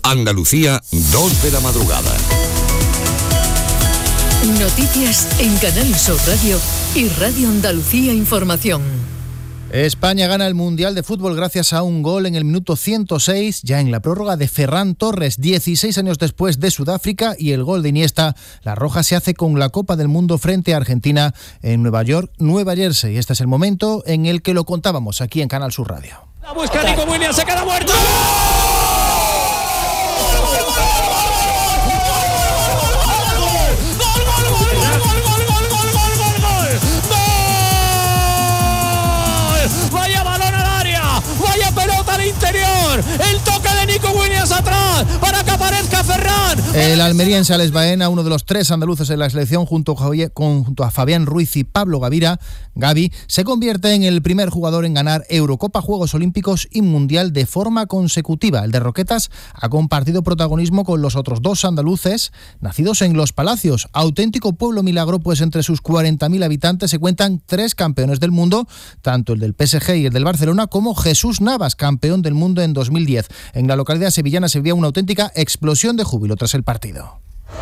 Andalucía, 2 de la madrugada. Noticias en Canal Sur Radio y Radio Andalucía Información. España gana el Mundial de Fútbol gracias a un gol en el minuto 106, ya en la prórroga, de Ferran Torres, 16 años después de Sudáfrica, y el gol de Iniesta. La roja se hace con la Copa del Mundo frente a Argentina en Nueva York, Nueva Jersey. Este es el momento en el que lo contábamos aquí en Canal Sur Radio. La busca Nico Williams, se queda muerto. Interior, el toque de Nico Williams atrás para que aparezca Ferran. El almeriense Alex Baena, uno de los 3 andaluces en la selección junto a Fabián Ruiz y Pablo Gavi, se convierte en el primer jugador en ganar Eurocopa, Juegos Olímpicos y Mundial de forma consecutiva. El de Roquetas ha compartido protagonismo con los otros 2 andaluces nacidos en Los Palacios. Auténtico pueblo milagro, pues entre sus 40.000 habitantes se cuentan 3 campeones del mundo, tanto el del PSG y el del Barcelona, como Jesús Navas, campeón del mundo en 2010. En la localidad sevillana se vivía una auténtica explosión de júbilo tras el partido.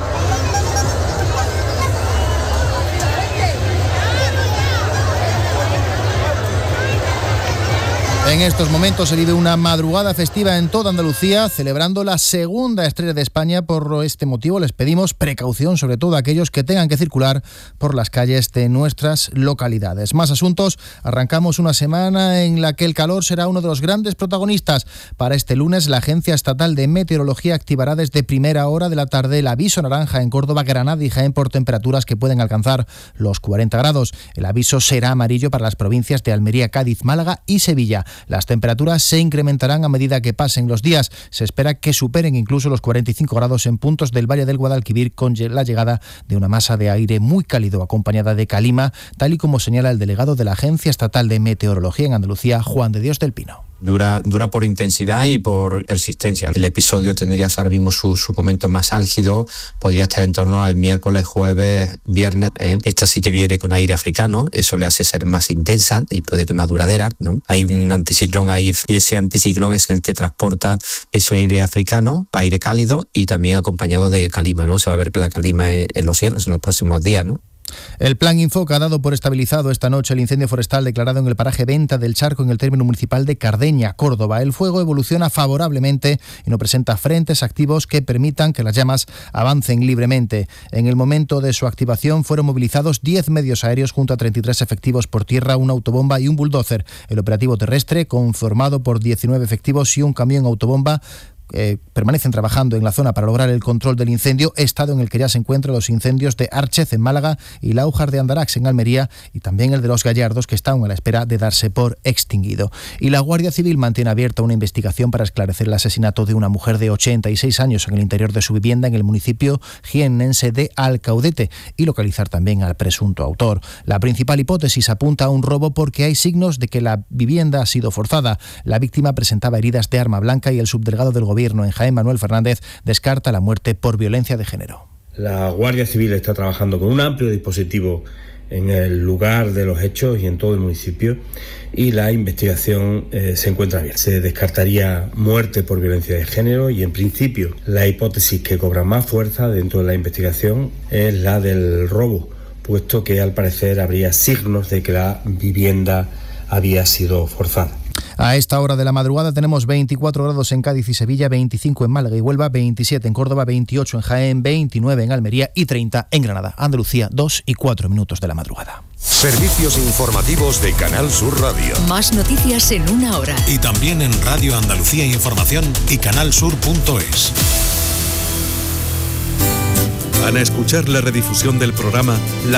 En estos momentos se vive una madrugada festiva en toda Andalucía, celebrando la segunda estrella de España. Por este motivo les pedimos precaución, sobre todo a aquellos que tengan que circular por las calles de nuestras localidades. Más asuntos. Arrancamos una semana en la que el calor será uno de los grandes protagonistas. Para este lunes, la Agencia Estatal de Meteorología activará desde primera hora de la tarde el aviso naranja en Córdoba, Granada y Jaén por temperaturas que pueden alcanzar los 40 grados. El aviso será amarillo para las provincias de Almería, Cádiz, Málaga y Sevilla. Las temperaturas se incrementarán a medida que pasen los días. Se espera que superen incluso los 45 grados en puntos del Valle del Guadalquivir, con la llegada de una masa de aire muy cálido acompañada de calima, tal y como señala el delegado de la Agencia Estatal de Meteorología en Andalucía, Juan de Dios del Pino. Dura por intensidad y por persistencia. El episodio tendría ahora mismo su momento más álgido, podría estar en torno al miércoles, jueves, viernes. Esta sí que viene con aire africano, eso le hace ser más intensa y puede ser más duradera, ¿no? Hay un anticiclón ahí, y ese anticiclón es el que transporta ese aire africano, aire cálido, y también acompañado de calima, ¿no? Se va a ver la calima en los cielos en los próximos días, ¿no? El plan Infoca ha dado por estabilizado esta noche el incendio forestal declarado en el paraje Venta del Charco, en el término municipal de Cardeña, Córdoba. El fuego evoluciona favorablemente y no presenta frentes activos que permitan que las llamas avancen libremente. En el momento de su activación fueron movilizados 10 medios aéreos junto a 33 efectivos por tierra, una autobomba y un bulldozer. El operativo terrestre, conformado por 19 efectivos y un camión autobomba, permanecen trabajando en la zona para lograr el control del incendio, estado en el que ya se encuentran los incendios de Árchez en Málaga y Láujar de Andarax en Almería, y también el de Los Gallardos, que está aún a la espera de darse por extinguido. Y la Guardia Civil mantiene abierta una investigación para esclarecer el asesinato de una mujer de 86 años en el interior de su vivienda en el municipio jiennense de Alcaudete y localizar también al presunto autor. La principal hipótesis apunta a un robo porque hay signos de que la vivienda ha sido forzada. La víctima presentaba heridas de arma blanca y el subdelegado del Gobierno en Jaén, Manuel Fernández, descarta la muerte por violencia de género. La Guardia Civil está trabajando con un amplio dispositivo en el lugar de los hechos y en todo el municipio, y la investigación se encuentra abierta. Se descartaría muerte por violencia de género y, en principio, la hipótesis que cobra más fuerza dentro de la investigación es la del robo, puesto que al parecer habría signos de que la vivienda había sido forzada. A esta hora de la madrugada tenemos 24 grados en Cádiz y Sevilla, 25 en Málaga y Huelva, 27 en Córdoba, 28 en Jaén, 29 en Almería y 30 en Granada. Andalucía, 2 y 4 minutos de la madrugada. Servicios informativos de Canal Sur Radio. Más noticias en una hora. Y también en Radio Andalucía Información y canalsur.es. Van a escuchar la redifusión del programa